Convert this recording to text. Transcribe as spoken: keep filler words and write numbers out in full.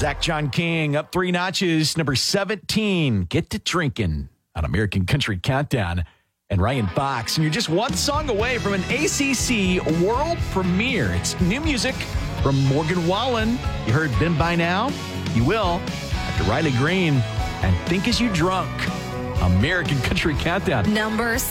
Zach John King up three notches, number seventeen, Get to Drinking on American Country Countdown. And Ryan Fox, and you're just one song away from an A C C world premiere. It's new music from Morgan Wallen. You heard Been By Now? You will after Riley Green and Think As You Drunk. American Country Countdown. Number